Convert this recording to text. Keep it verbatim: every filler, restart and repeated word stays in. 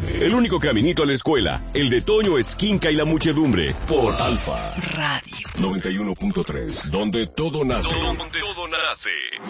El único caminito a la escuela, el de Toño Esquinca y la muchedumbre, por Alfa Radio noventa y uno punto tres, donde todo nace. Donde todo nace.